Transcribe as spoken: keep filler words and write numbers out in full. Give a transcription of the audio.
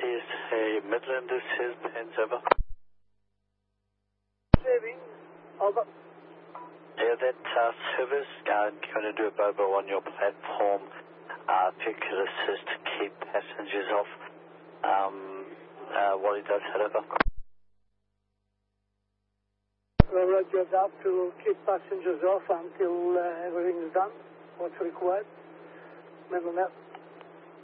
T S A Midland, this is Pens over. Saving, over. Yeah, that uh, service uh, going to do a bobo on your platform. Uh, if you could assist to keep passengers off um, uh, while he does head over. Well, Roger that to keep passengers off until uh, everything is done, what's required. Middle net.